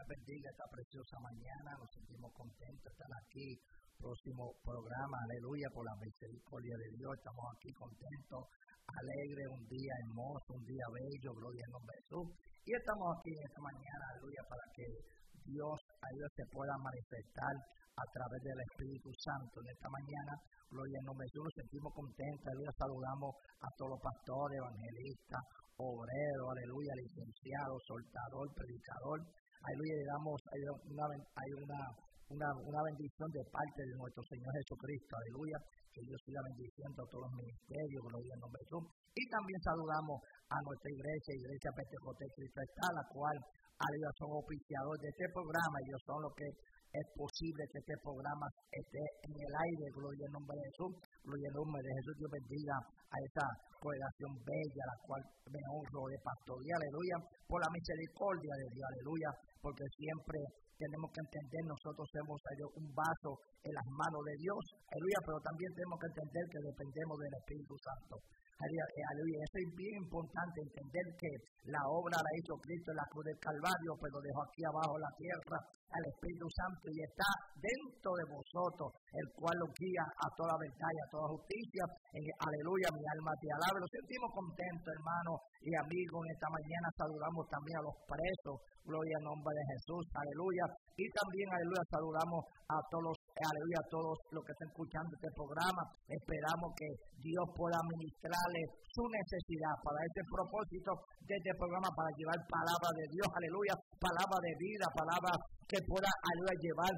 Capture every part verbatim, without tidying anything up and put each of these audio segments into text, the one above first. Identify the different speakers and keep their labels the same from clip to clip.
Speaker 1: bendiga esta preciosa mañana. Nos sentimos contentos de estar aquí. Próximo programa, aleluya, por la misericordia de Dios. Estamos aquí contentos, alegres, un día hermoso, un día bello, gloria al nombre de Jesús. Y estamos aquí en esta mañana, aleluya, para que Dios, ayuda, se pueda manifestar a través del Espíritu Santo. En esta mañana, gloria al nombre de Jesús, nos sentimos contentos, aleluya, saludamos a todos los pastores, evangelistas, obreros, aleluya, licenciados, soltador, predicador. Aleluya, le damos hay una, hay una, una, una bendición de parte de nuestro Señor Jesucristo, aleluya, que Dios siga bendiciendo a todos los ministerios, gloria al nombre de Jesús. Y también saludamos a nuestra iglesia, Iglesia Pentecostés Cristo está, la cual, aleluya, son oficiadores de este programa, y ellos son los que es posible que este programa esté en el aire, gloria al nombre de Jesús, gloria al nombre de Jesús. Dios bendiga a esa congregación bella, la cual me honro de pastoría, aleluya, por la misericordia de Dios, aleluya, porque siempre tenemos que entender, nosotros hemos un vaso en las manos de Dios, aleluya, pero también tenemos que entender que dependemos del Espíritu Santo. Aleluya, eso es bien importante, entender que la obra la hizo Cristo en la cruz del Calvario, pero dejó aquí abajo la tierra al Espíritu Santo y está dentro de vosotros, el cual lo guía a toda verdad y a toda justicia. En, aleluya, mi alma te alaba. Nos sentimos contentos, hermanos y amigos. En esta mañana saludamos también a los presos, gloria al nombre de Jesús, aleluya. Y también, aleluya, saludamos a todos los, aleluya, a todos los que están escuchando este programa. Esperamos que Dios pueda ministrarles su necesidad para este propósito de este programa, para llevar palabra de Dios, aleluya, palabra de vida, palabra que pueda, aleluya, llevar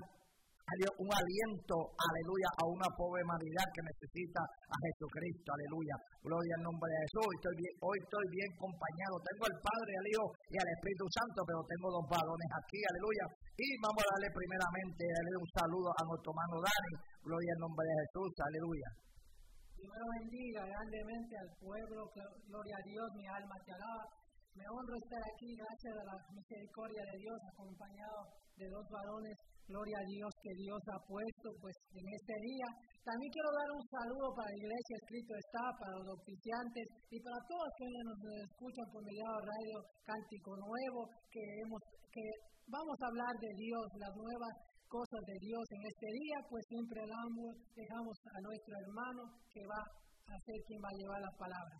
Speaker 1: un aliento, aleluya, a una pobre humanidad que necesita a Jesucristo, aleluya, gloria al nombre de Jesús. Estoy bien, hoy estoy bien acompañado, tengo al Padre, al Hijo y al Espíritu Santo, pero tengo dos varones aquí, aleluya, y vamos a darle primeramente, aleluya, un saludo a nuestro hermano Dani, gloria al nombre de Jesús, aleluya.
Speaker 2: Dios me bendiga grandemente al pueblo, gloria a Dios, mi alma te alaba. Me honro estar aquí, gracias a la misericordia de Dios, acompañado de dos varones, gloria a Dios, que Dios ha puesto pues en este día. También quiero dar un saludo para la Iglesia Cristo está, para los oficiantes y para todos que nos escuchan por medio de Radio Cántico Nuevo, que, hemos, que vamos a hablar de Dios, las nuevas cosas de Dios en este día, pues siempre damos, dejamos a nuestro hermano que va a ser quien va a llevar la palabra.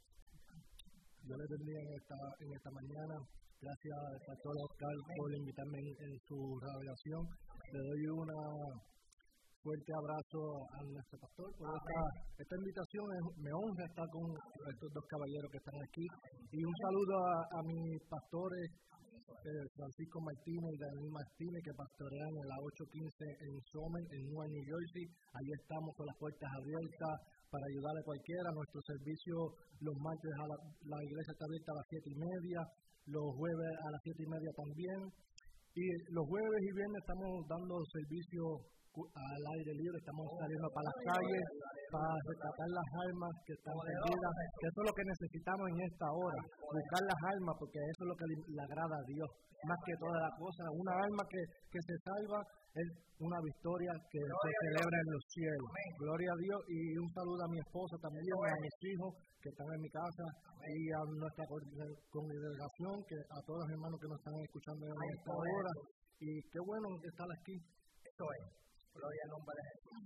Speaker 3: Yo les bendiga en esta, en esta mañana. Gracias al pastor Oscar por invitarme en, en su radiación. Le doy un fuerte abrazo a nuestro pastor por esta, esta invitación. Me honra estar con estos dos caballeros que están aquí. Y un saludo a, a mis pastores, eh, Francisco Martínez y Daniel Martínez, que pastorean en la ocho quince en Somer, en Newark, New Jersey. Allí estamos con las puertas abiertas para ayudarle a cualquiera. Nuestro servicio los martes a la, la iglesia está abierta a las siete y media, los jueves a las siete y media también. Y los jueves y viernes estamos dando servicio al aire libre, estamos saliendo para las calles para rescatar las almas que están perdidas, que eso es lo que necesitamos en esta hora, buscar las almas, porque eso es lo que le agrada a Dios, más que toda la cosa. Una alma que, que se salva es una victoria que se celebra en los cielos. Gloria a Dios. Y un saludo a mi esposa también, a mis hijos que están en mi casa y a nuestra congregación, que a todos los hermanos que nos están escuchando en esta hora. Y qué bueno estar aquí.
Speaker 1: Esto es. Gloria al nombre de Jesús.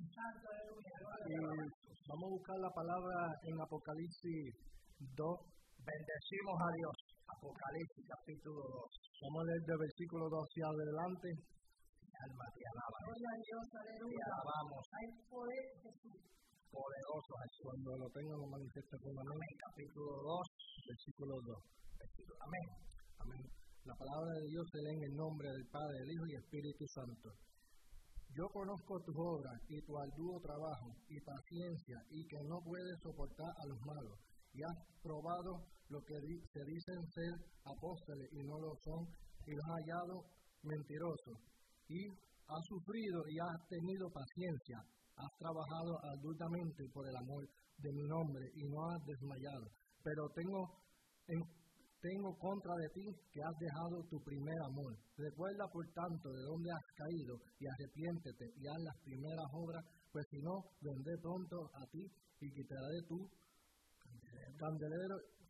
Speaker 3: Y vamos a buscar la palabra en Apocalipsis dos.
Speaker 1: Bendecimos a Dios. Apocalipsis capítulo dos.
Speaker 3: Vamos a leer del versículo dos hacia adelante.
Speaker 1: Mi alma te alaba.
Speaker 2: Gloria a Dios, aleluya.
Speaker 1: Te alabamos.
Speaker 2: Hay poder Jesús.
Speaker 1: Poderoso Jesús.
Speaker 3: Cuando lo tenga lo manifiesta con la
Speaker 1: Amén. Capítulo dos.
Speaker 3: Versículo dos.
Speaker 1: Amén.
Speaker 3: Amén. La palabra de Dios se lee en el nombre del Padre, del Hijo y Espíritu Santo. Yo conozco tus obras y tu arduo trabajo y paciencia, y que no puedes soportar a los malos, y has probado lo que di- se dicen ser apóstoles y no lo son, y los has hallado mentirosos, y has sufrido y has tenido paciencia, has trabajado arduamente por el amor de mi nombre y no has desmayado, pero tengo en Tengo contra de ti que has dejado tu primer amor. Recuerda, por tanto, de dónde has caído y arrepiéntete y haz las primeras obras, pues si no, vendré pronto a ti y quitaré tu candelero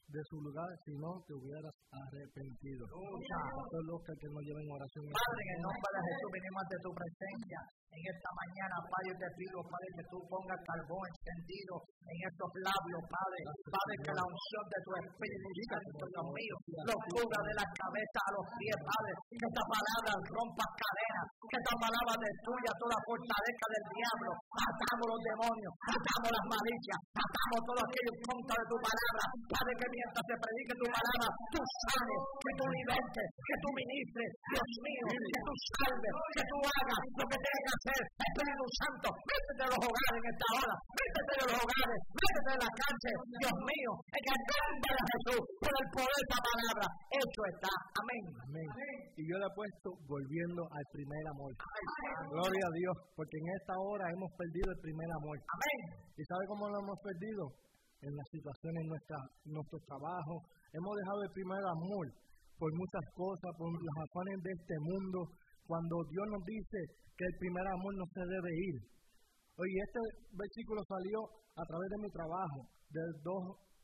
Speaker 3: de su lugar si no te hubieras arrepentido.
Speaker 1: Todos
Speaker 3: los que no lleven oración.
Speaker 1: Padre, en el nombre de Jesús venimos ante tu presencia en esta mañana, Padre, te pido, Padre, que tú pongas carbón encendido en estos labios, Padre. Padre, que la unción de tu Espíritu Santo, Dios mío, lo cubra de la cabeza a los pies, Padre. Que esta palabra rompa cadenas, que esta palabra destruya toda fortaleza del diablo. Atamos los demonios, atamos las malicias, atamos todo aquello en contra de tu palabra. Padre, que mientras se predique tu palabra, tú sanes, que tú libertes, que tú ministres, Dios mío, que tú salves, que tú hagas lo que tengas que hacer. Espíritu Santo, métete en los hogares en esta hora, métete en los hogares, métete en la cárcel, Dios mío, en el nombre de Jesús, por el poder de esta palabra, hecho está. Amén.
Speaker 3: Amén. Y yo le he puesto volviendo al primer amor. Gloria a Dios, porque en esta hora hemos perdido el primer amor.
Speaker 1: Amén.
Speaker 3: ¿Y sabe cómo lo hemos perdido? En las situaciones, en nuestra, nuestro trabajo. Hemos dejado el primer amor por muchas cosas, por los afanes de este mundo, cuando Dios nos dice que el primer amor no se debe ir. Oye, este versículo salió a través de mi trabajo, de dos,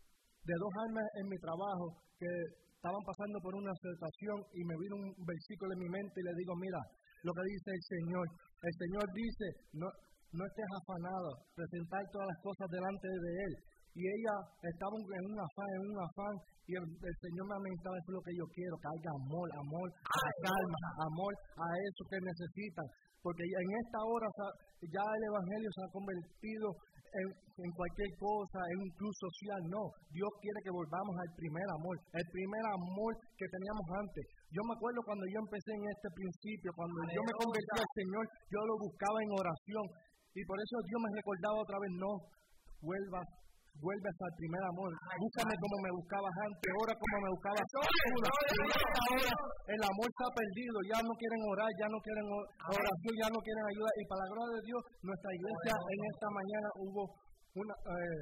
Speaker 3: de dos almas en mi trabajo que estaban pasando por una situación y me vino un versículo en mi mente y le digo, mira, lo que dice el Señor. El Señor dice, no, no estés afanado, presentar todas las cosas delante de Él. Y ella estaba en un afán, en un afán, y el, el Señor me amenazaba, eso es lo que yo quiero, que haya amor, amor a la calma, amor a eso que necesitan. Porque en esta hora ya el Evangelio se ha convertido en, en cualquier cosa, en un club social. No, Dios quiere que volvamos al primer amor, el primer amor que teníamos antes. Yo me acuerdo cuando yo empecé en este principio, cuando yo me convertí al Señor, yo lo buscaba en oración. Y por eso Dios me recordaba otra vez, no, vuelvas. Vuelves al primer amor. Búscame como me buscabas antes, ora como me buscabas antes. Ahora el amor está perdido, ya no quieren orar, ya no quieren oración, ya no quieren ayuda. Y para la gloria de Dios, nuestra iglesia en esta mañana hubo una eh,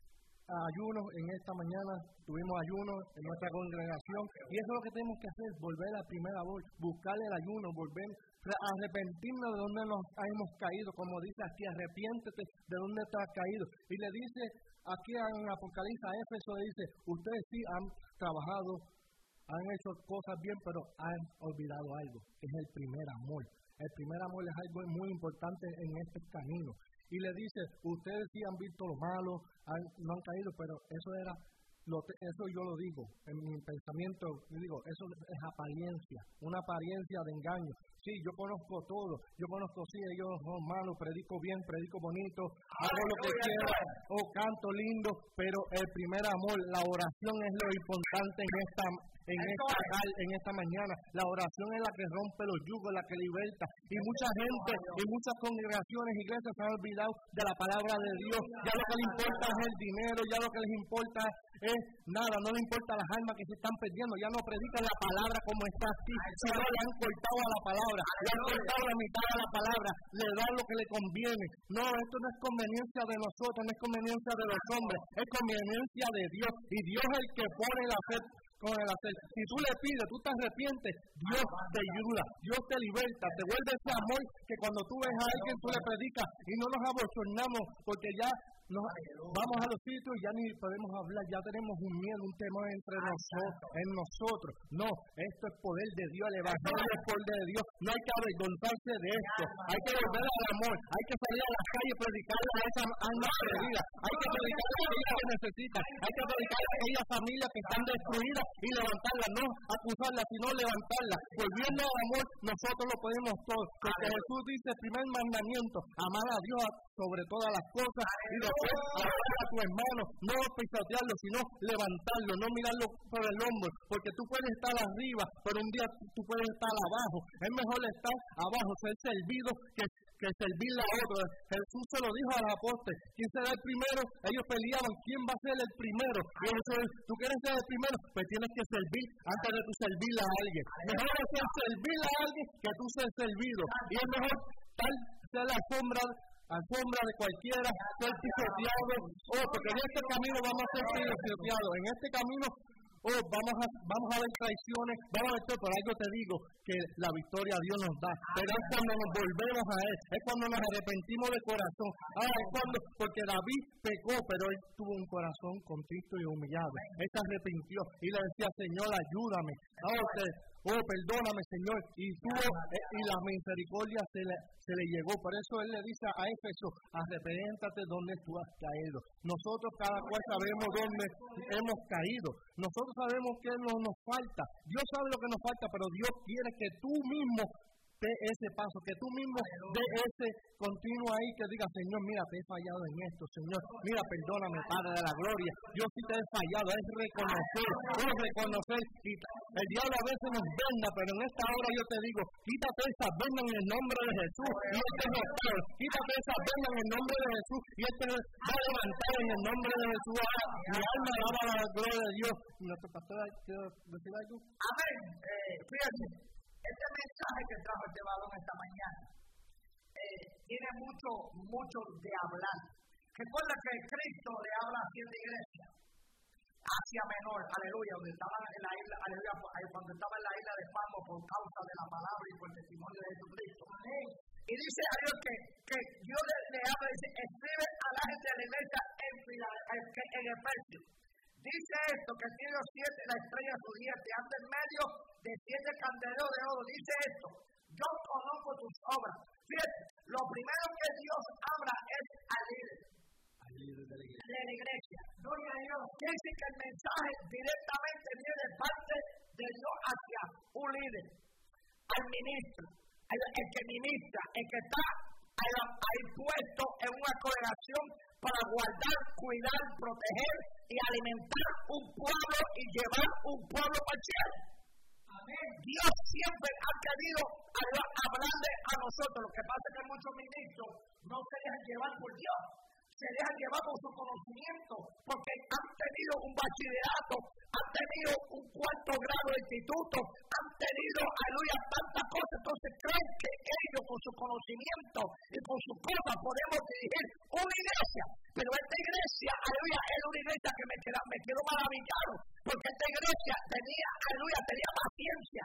Speaker 3: ayuno, en esta mañana tuvimos ayuno en nuestra congregación. Y eso es lo que tenemos que hacer, volver al primer amor, buscar el ayuno, volver a arrepentirnos de donde nos hemos caído. Como dice aquí, arrepiéntete de donde te has caído. Y le dice aquí en Apocalipsis, a Éfeso le dice, ustedes sí han trabajado, han hecho cosas bien, pero han olvidado algo, que es el primer amor. El primer amor es algo muy importante en este camino. Y le dice, ustedes sí han visto lo malo, han, no han caído, pero eso era, lo, eso yo lo digo, en mi pensamiento, yo digo, eso es apariencia, una apariencia de engaño. Sí, yo conozco todo, yo conozco, sí, ellos son malos, predico bien, predico bonito, hago lo que quiera, o canto lindo, pero el primer amor, la oración es lo importante en esta en esta, en esta mañana. La oración es la que rompe los yugos, la que liberta. Y mucha gente, y muchas congregaciones, iglesias se han olvidado de la palabra de Dios. Ya lo que les importa es el dinero, ya lo que les importa es nada, no les importa las almas que se están perdiendo. Ya no predican la palabra como está así, sino le han cortado a la palabra, le han cortado la mitad a la palabra, le dan lo que le conviene. No, esto no es conveniencia de nosotros, no es conveniencia de los hombres, es conveniencia de Dios. Y Dios es el que pone la fe con el hacer. Si tú le pides, tú te arrepientes, Dios te ayuda, Dios te liberta, te vuelve ese amor que cuando tú ves a alguien tú le predicas y no nos abochornamos porque ya nos vamos a los sitios y ya ni podemos hablar, ya tenemos un miedo, un temor entre nosotros, en nosotros. No, esto es poder de Dios, el evangelio es poder de Dios, no hay que avergonzarse de esto, hay que volver al amor, hay que salir a la calle y predicarle a esas almas perdidas, hay que predicarle a aquellas que necesitan, hay que predicarle a aquellas familias que están destruidas y levantarlas, no acusarlas, sino levantarlas. Volviendo al amor, nosotros lo podemos todo, porque Jesús dice, el primer mandamiento, amar a Dios sobre todas las cosas y después amar a tu hermano, no pisotearlo, sino levantarlo, no mirarlo por el hombro, porque tú puedes estar arriba, pero un día tú puedes estar abajo. Es mejor estar abajo, ser servido que que servirle a otro. Jesús se lo dijo a los apóstoles, ¿quién será el primero? Ellos peleaban, ¿quién va a ser el primero? Y ellos, ¿tú quieres ser el primero? Pues tienes que servir antes de tú servirle a alguien. Mejor es ser servirle a alguien que tú ser servido. Y es mejor tal ser la sombra alfombra de cualquiera, ser pisoteado, oh, porque en este camino vamos a ser pisoteados, en este camino, oh, vamos a, vamos a ver traiciones, vamos a ver todo, pero algo te digo, que la victoria Dios nos da. Pero es cuando nos volvemos a Él, es cuando nos arrepentimos de corazón. Ah, es cuando, porque David pecó, pero él tuvo un corazón contrito y humillado. Él se arrepintió y le decía, Señor, ayúdame. Ah, usted, oh, perdóname, Señor. Y tuvo, eh, y la misericordia se le, se le llegó. Por eso él le dice a Éfeso, arrepiéntate donde tú has caído. Nosotros cada cual sabemos dónde hemos caído. Nosotros sabemos que no nos falta. Dios sabe lo que nos falta, pero Dios quiere que tú mismo de ese paso, que tú mismo de ese continuo ahí, que diga, Señor, mira, te he fallado en esto, Señor, mira, perdóname, Padre de la gloria, yo sí te he fallado, es reconocer, es reconocer, y el diablo a veces nos venda, pero en esta hora yo te digo, quítate esas vendas en el nombre de Jesús, y este es doctor, quítate esas vendas en el nombre de Jesús, y este va a levantar en el nombre de Jesús, ahora, mi alma alaba la gloria de Dios. Nuestro pastor, ¿quiero decir algo?
Speaker 1: Amén, eh, fíjate. Este mensaje que trajo este varón esta mañana eh, tiene mucho, mucho de hablar. Recuerda que Cristo le habla así en la iglesia, Asia Menor, aleluya, donde estaban en la isla, aleluya, cuando estaba en la isla de Patmos por causa de la palabra y por el testimonio de Jesucristo. Y dice a Dios que, que Dios le, le habla y dice, escribe a la gente de la iglesia en, en, en Efesios. Dice esto, que tiene siete, la estrella de su diente, anda en medio de siete candeleros de oro. Dice esto, yo conozco tus obras. Fíjate, lo primero que Dios habla es al líder. Al líder de la iglesia. De la iglesia. Gloria a Dios. Quiere decir que el mensaje directamente viene de parte de Dios hacia un líder, al ministro, el, el que ministra, el que está ahí, ahí puesto en una congregación para guardar, cuidar, proteger y alimentar un pueblo y llevar un pueblo al cielo. Amén. Dios siempre ha querido hablarle a nosotros. Lo que pasa es que muchos ministros no se dejan llevar por Dios, se dejan llevar por su conocimiento, porque han tenido un bachillerato, han tenido un cuarto grado de instituto, han tenido, aleluya, tantas cosas. Entonces creen que ellos con su conocimiento y con sus cosas podemos dirigir una iglesia. Pero esta iglesia, aleluya, es una iglesia que me queda, me quedo maravillado, porque esta iglesia tenía, aleluya, tenía paciencia,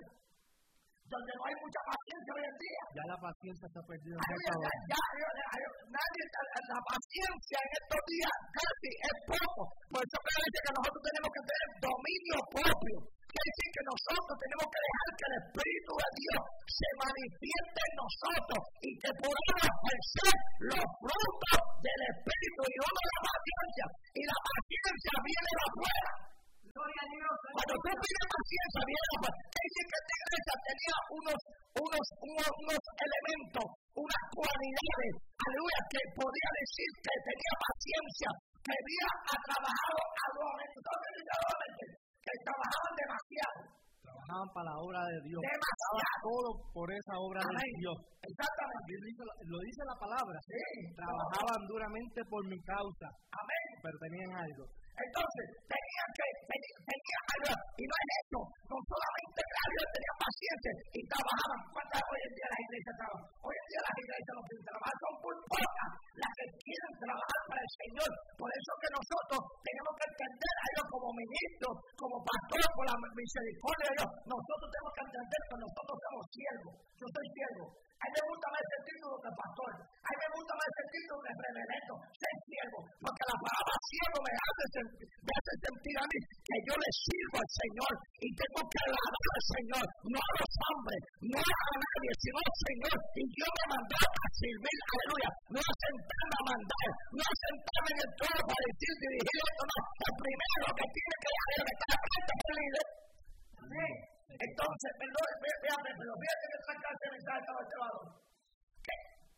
Speaker 1: donde no hay mucha paciencia hoy en día.
Speaker 3: Ya la paciencia está perdida.
Speaker 1: Ya, ya, ya, ya, nadie, la paciencia en estos días casi es poco. Por eso me dice que nosotros tenemos que tener dominio propio. Quiere decir que nosotros tenemos que dejar que el Espíritu de Dios se manifieste en nosotros y que podamos ejercer los frutos del Espíritu y no de la paciencia. Y la paciencia viene de afuera. Gloria a Dios. Cuando tú pides paciencia, viene de afuera. Quiere decir que esta iglesia tenía unos, unos, unos, unos elementos, unas cualidades, aleluya, que podía decir que tenía paciencia, que había trabajado arduamente. ¿Dónde dice arduamente? Que trabajaban demasiado.
Speaker 3: Trabajaban para la obra de Dios.
Speaker 1: Demasiado.
Speaker 3: Todo por esa obra Amén. De Dios.
Speaker 1: Exactamente.
Speaker 3: Lo dice la palabra.
Speaker 1: Sí.
Speaker 3: Trabajaban duramente por mi causa.
Speaker 1: Amén.
Speaker 3: Pero tenían algo.
Speaker 1: Entonces, tenían que, tenían, tenían algo. Y no es eso. No solamente ellos tenían paciencia y trabajaban. ¿Cuántas hoy en día las iglesias trabajan? Hoy en día las iglesias no quieren trabajar. Son muy pocas las que quieren trabajar para el Señor. Por eso que nosotros tenemos que entender a Dios como ministros, como pastores, por la misericordia de Dios. Nosotros tenemos que entender que nosotros somos siervos. Yo soy siervo. A mí me gusta más ese título que pastor. A mí me gusta más ese título de reverendo. Ser siervo. Porque la palabra siervo me hace, me hace sentir a mí que yo le sirvo al Señor. Y tengo que alabar al Señor. No a los hombres, no a nadie, sino al Señor. Y Dios me mandó a servir. Aleluya. No a sentarme a mandar. No a sentarme en el trono para decir, dirigir esto. No. El primero que tiene que hacer es estar frente al líder. Amén. Entonces, perdón, fíjate, pero fíjate que esta clase de mensaje estaba llevado. ¿Qué?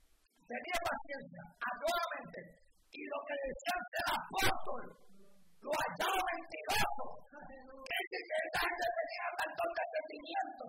Speaker 1: Tenía paciencia, actualmente, y lo que decían ser apóstol, lo hallaba mentiroso. ¿Qué dice que esta gente tenía tanto entendimiento?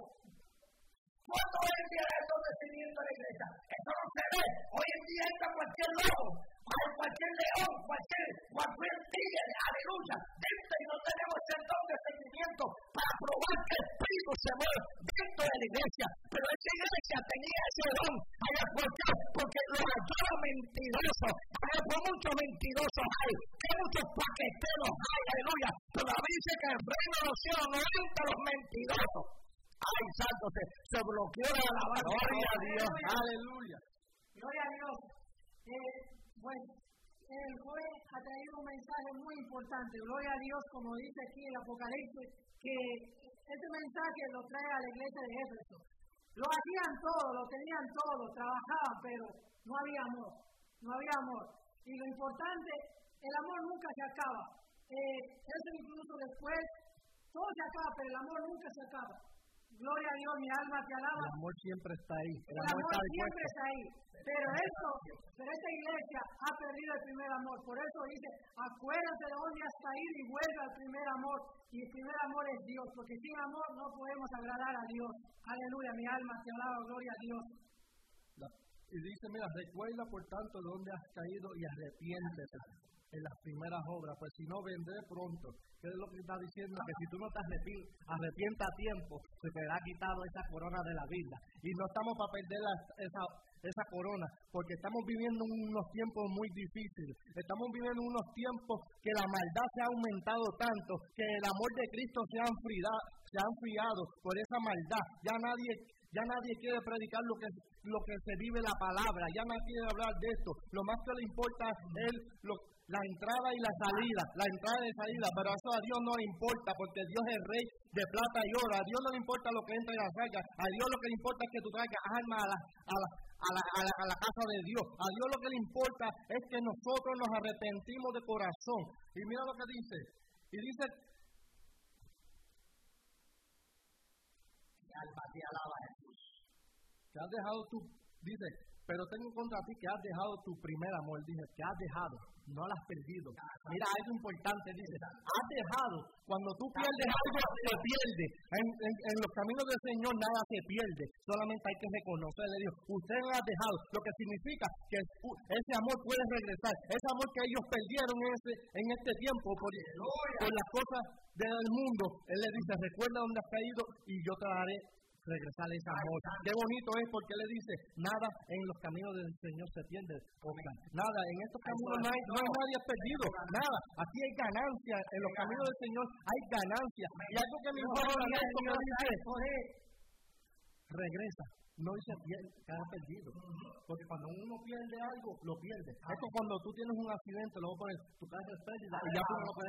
Speaker 1: ¿Cuánto hoy en día hay entendimiento en la iglesia? Eso no se ve. Hoy en día entra cualquier loco a hay cualquier león, cualquier, cualquier tigre, aleluya, dentro y no tenemos el don de sentimiento para probar que el Espíritu se mueve dentro de la iglesia. Pero esa iglesia tenía ese don. ¿Por qué? Porque los halló mentirosos. Por muchos mentirosos hay, que muchos paqueteros hay, aleluya. Pero la Biblia dice que el reino de los cielos no entra a los mentirosos. Ay, santo, se, se bloqueó la alabanza. Gloria a Dios, aleluya.
Speaker 2: Gloria a Dios. Eh, bueno, el juez ha traído un mensaje muy importante. Gloria a Dios, como dice aquí el Apocalipsis, que este mensaje lo trae a la iglesia de Éfeso. Lo hacían todo, lo tenían todo, trabajaban, pero no había amor. No había amor. Y lo importante, el amor nunca se acaba. Eh, eso incluso después, todo se acaba, pero el amor nunca se acaba. Gloria a Dios, mi alma te alaba.
Speaker 3: El amor siempre está ahí.
Speaker 2: El, el amor, amor siempre está ahí. Pero esto, pero esta iglesia ha perdido el primer amor. Por eso dice, acuérdate de dónde has caído y vuelve al primer amor. Y el primer amor es Dios, porque sin amor no podemos agradar a Dios. Aleluya, mi alma te alaba, gloria a Dios.
Speaker 3: Y dice, mira, recuerda por tanto de dónde has caído y arrepiéntete en las primeras obras, pues si no vendré pronto. ¿Qué es lo que está diciendo? Que si tú no te arrepientas a tiempo, se te ha quitado esa corona de la vida. Y no estamos para perder la, esa, esa corona, porque estamos viviendo unos tiempos muy difíciles. Estamos viviendo unos tiempos que la maldad se ha aumentado tanto, que el amor de Cristo se ha enfriado, se ha enfriado por esa maldad. Ya nadie... Ya nadie quiere predicar lo que, lo que se vive la palabra. Ya nadie quiere hablar de esto. Lo más que le importa es lo, la entrada y la salida. La entrada y la salida. Pero eso a Dios no le importa, porque Dios es rey de plata y oro. A Dios no le importa lo que entra y la salga. A Dios lo que le importa es que tú traigas alma a la, a la, a la, a la, a la casa de Dios. A Dios lo que le importa es que nosotros nos arrepentimos de corazón. Y mira lo que dice. Y dice...
Speaker 1: Alma te alaba, Jesús.
Speaker 3: Que has dejado tu, dice, pero tengo contra ti que has dejado tu primer amor. Dice, que has dejado, no lo has perdido. Mira, algo importante, dice, has dejado. Cuando tú pierdes algo, se pierde. En, en, en los caminos del Señor nada se pierde. Solamente hay que reconocerle a Dios. Usted lo ha dejado, lo que significa que ese amor puede regresar. Ese amor que ellos perdieron en, ese, en este tiempo por, por las cosas del mundo. Él le dice, recuerda dónde has caído y yo te daré regresar ese amor. Qué bonito es, porque le dice, nada en los caminos del Señor se pierde. Nada, en estos caminos no hay, no hay nadie perdido. Nada, aquí hay ganancia. En los caminos del Señor hay ganancia. Y algo que me informa en esto me dice, regresa. No dice que ha perdido. Porque cuando uno pierde algo, lo pierde. Esto cuando tú tienes un accidente, luego pones tu casa de pérdida y ya tú no lo puedes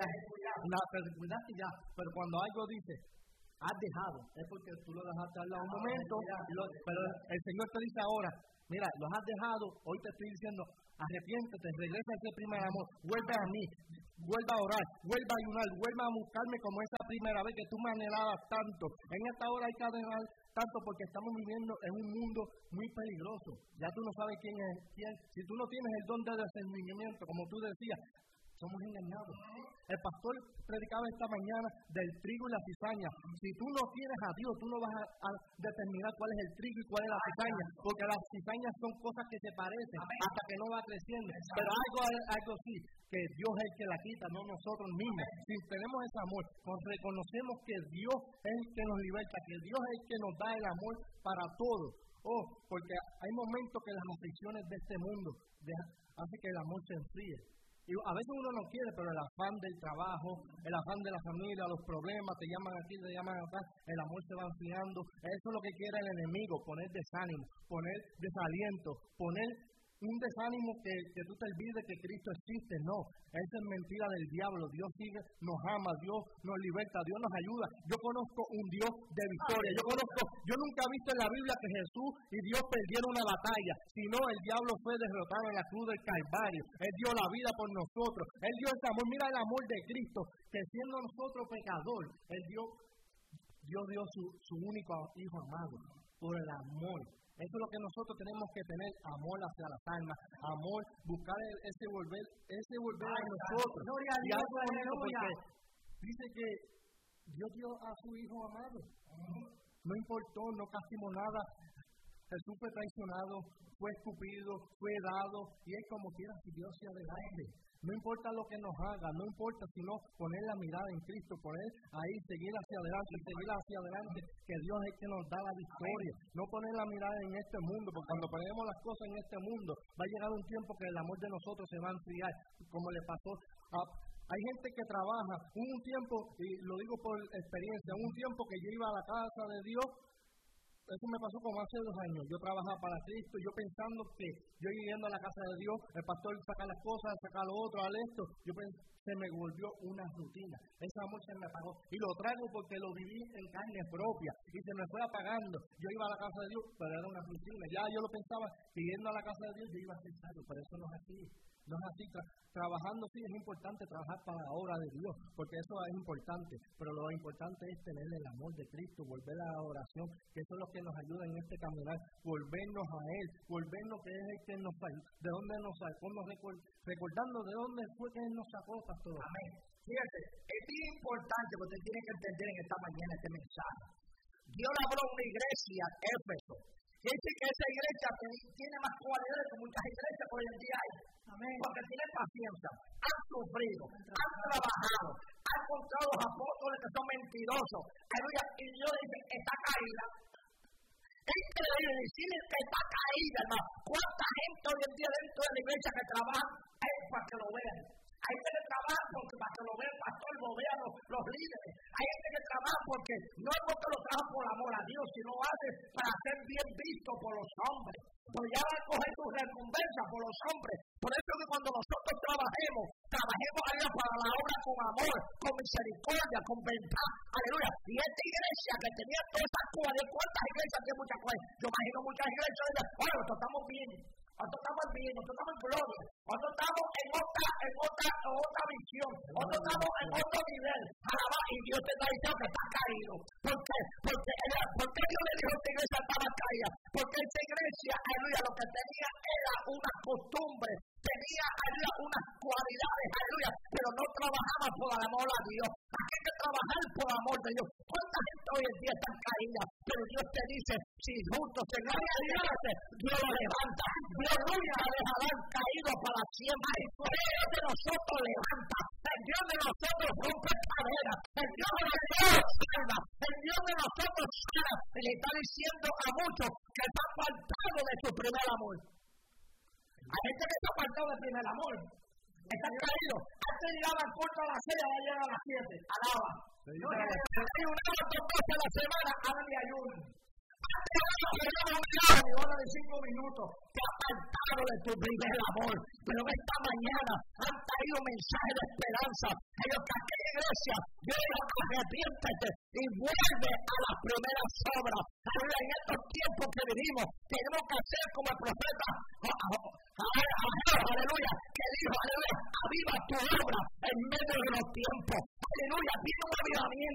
Speaker 3: cuidar y ya. Pero cuando algo dice, has dejado, es porque tú lo dejaste al lado un momento, lo, pero el Señor te dice ahora, mira, los has dejado, hoy te estoy diciendo, arrepiéntete, regresa a ese primer amor, vuelve a mí, vuelve a orar, vuelve a ayunar, vuelve a buscarme como esa primera vez que tú me anhelabas tanto. En esta hora hay que anhelar tanto porque estamos viviendo en un mundo muy peligroso. Ya tú no sabes quién es quién. Si tú no tienes el don de discernimiento, como tú decías, somos engañados. El pastor predicaba esta mañana del trigo y la cizaña. Si tú no tienes a Dios, tú no vas a, a determinar cuál es el trigo y cuál es la cizaña, porque las cizañas son cosas que se parecen hasta que no va creciendo. Pero algo, algo sí, que Dios es el que la quita, no nosotros mismos. Si tenemos ese amor, nos reconocemos que Dios es el que nos liberta, que Dios es el que nos da el amor para todos. Oh, porque hay momentos que las aflicciones de este mundo hacen que el amor se enfríe. Y a veces uno no quiere, pero el afán del trabajo, el afán de la familia, los problemas, te llaman aquí, te llaman acá, el amor se va enfriando. Eso es lo que quiere el enemigo, poner desánimo, poner desaliento, poner un desánimo que, que tú te olvides que Cristo existe. No, esa es mentira del diablo. Dios sigue, nos ama, Dios nos liberta, Dios nos ayuda. Yo conozco un Dios de victoria. Yo conozco, yo nunca he visto en la Biblia que Jesús y Dios perdieron una batalla, sino el diablo fue derrotado en la cruz del Calvario. Él dio la vida por nosotros. Él dio ese amor. Mira el amor de Cristo, que siendo nosotros pecador, Él dio, Dios dio su, su único hijo amado por el amor. Eso es lo que nosotros tenemos que tener, amor hacia las almas, amor, buscar ese volver, ese volver a nosotros.
Speaker 2: Gloria a Dios, aleluya.
Speaker 3: Dice que Dios dio a su hijo amado. No importó, no castigó nada. Jesús fue traicionado, fue escupido, fue dado, y Él como quiera siguió hacia adelante. No importa lo que nos haga, no importa sino poner la mirada en Cristo, poner ahí, seguir hacia adelante, seguir hacia adelante, que Dios es el que nos da la victoria. No poner la mirada en este mundo, porque cuando ponemos las cosas en este mundo, va a llegar un tiempo que el amor de nosotros se va a enfriar, como le pasó a... Hay gente que trabaja, hubo un tiempo, y lo digo por experiencia, hubo un tiempo que yo iba a la casa de Dios. Eso me pasó como hace dos años. Yo trabajaba para Cristo, yo pensando que yo iba yendo a la casa de Dios, el pastor saca las cosas, saca lo otro, al esto. Yo pensé, se me volvió una rutina. Ese amor se me apagó. Y lo traigo porque lo viví en carne propia. Y se me fue apagando. Yo iba a la casa de Dios, pero era una rutina. Ya yo lo pensaba, que yendo a la casa de Dios yo iba a ser salvo, pero eso no es así. No es así. Tra- trabajando sí es importante trabajar para la obra de Dios, porque eso es importante, pero lo importante es tener el amor de Cristo, volver a la oración, que eso es lo que nos ayuda en este caminar, volvernos a Él, volvernos que es el que nos ayuda, de dónde nos sacó, nos record- recordando de dónde fue que Él nos sacó, pastor.
Speaker 1: Amén. Fíjate, es bien importante que usted tiene que entender en esta mañana este mensaje. Dios le habló a una iglesia, Éfeso, que dice que esa iglesia tiene más cualidades que muchas iglesias que hoy en día hay. Amén. Porque tiene paciencia, han sufrido, han trabajado, han encontrado los apóstoles que son mentirosos. Aleluya. Y Dios dice que está caída. Es increíble decirle que está caída, hermano. ¿Cuánta gente hoy en día dentro de la iglesia que trabaja es para que lo vean? Hay gente que trabaja porque para que lo vea el pastor, lo vean los, los líderes. Hay gente que trabaja porque no es porque lo trabaja por amor a Dios, sino lo hace para ser bien visto por los hombres. Pues ya va a coger su recompensa por los hombres. Por eso que cuando nosotros trabajemos, trabajemos allá para la obra con amor, con misericordia, con verdad. Aleluya. Y esta iglesia que tenía todas esas cualidades, ¿cuántas iglesias tienen muchas cualidades? Yo imagino muchas iglesias que dicen, bueno, nosotros estamos bien. Nosotros estamos bien, nosotros estamos en gloria, nosotros estamos en otra, en otra, en otra visión, nosotros estamos en otro nivel. Alaba, y Dios te está diciendo que está caído. ¿Por qué? Porque, ¿por qué Dios le dijo que esta iglesia estaba caída? Porque esta iglesia, aleluya, lo que tenía era una costumbre, tenía, aleluya, unas cualidades, aleluya, pero no trabajaba por el amor a Dios. Hay que trabajar por amor de Dios. ¿Cuánta gente hoy en día está caída? Pero Dios te dice, si juntos se gloria a Dios, Dios lo levanta. Dios nunca dejará caído para siempre. Dios de nosotros levanta. El Dios de nosotros rompe cadenas. El Dios de nosotros salva. El Dios de nosotros sana. Y le está diciendo a muchos que está apartado de su primer amor. Hay gente que está apartado del primer amor. Están caídos. Antes llegaban corto a las seis, ahora llegan a las siete. Alaba. No hay un hora dos veces a la semana, hablan de ayuno. Antes llegaban una hora de cinco minutos. Te ha apartado de tu primer amor. Pero esta mañana han traído mensajes de esperanza. Ellos que aquella iglesia, Dios arrepiéntete y vuelve a las primeras obras. Ahora en estos tiempos que vivimos, tenemos que hacer como el profeta. Aleluya, que dijo, aleluya, aviva tu obra en medio de los tiempos. Aleluya, viene un avivamiento.